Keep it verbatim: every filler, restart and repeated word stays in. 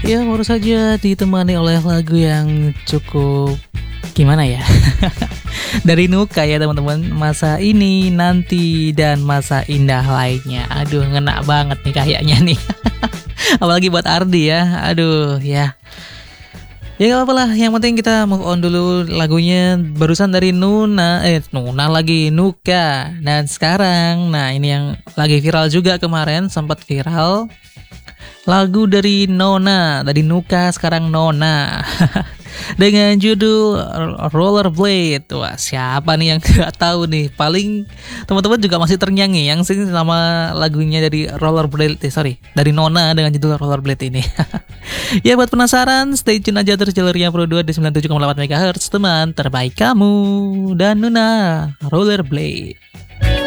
Ya baru saja ditemani oleh lagu yang cukup gimana ya. Dari Nuka ya teman-teman. Masa ini, nanti, dan masa indah lainnya. Aduh ngena banget nih kayaknya nih. Apalagi buat Ardi ya. Aduh ya. Ya gak apa-apa lah, yang penting kita move on dulu. Lagunya barusan dari Nuna, eh Nuna lagi, Nuka. Dan sekarang, nah ini yang lagi viral juga kemarin, sempat viral. Lagu dari Nona, dari Nuka sekarang Nona. Dengan judul Rollerblade. Wah, siapa nih yang gak tahu nih? Paling teman-teman juga masih terngiang-ngiang sih sama lagunya dari Rollerblade, eh, sorry, dari Nona dengan judul Rollerblade ini. Ya buat penasaran, stay tune aja terus jalurnya Pro dua di sembilan puluh tujuh koma delapan megahertz, teman terbaik kamu dan Nuna Rollerblade.